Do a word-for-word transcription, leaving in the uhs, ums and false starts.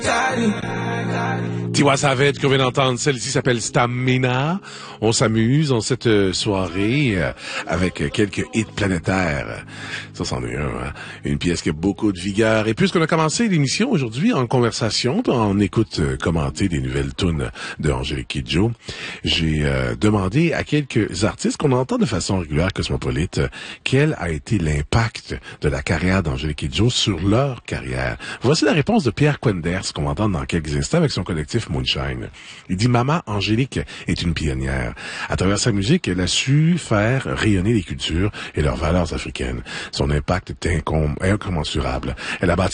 Tiwa Savage qu'on vient d'entendre, celle-ci s'appelle Stamina. On s'amuse en cette soirée euh, avec quelques hits planétaires. Ça, c'en est un, hein? Une pièce qui a beaucoup de vigueur. Et puisqu'on a commencé l'émission aujourd'hui en conversation, en écoute euh, commentée des nouvelles tunes de Angélique Kidjo, j'ai euh, demandé à quelques artistes qu'on entend de façon régulière, cosmopolite, euh, quel a été l'impact de la carrière d'Angélique Kidjo sur leur carrière. Voici la réponse de Pierre Quenders, qu'on va entendre dans quelques instants avec son collectif Moonshine. Il dit « Maman Angélique est une pionnière. À travers sa musique, elle a su faire rayonner les cultures et leurs valeurs africaines. Son impact est incom- incommensurable. Elle a bâti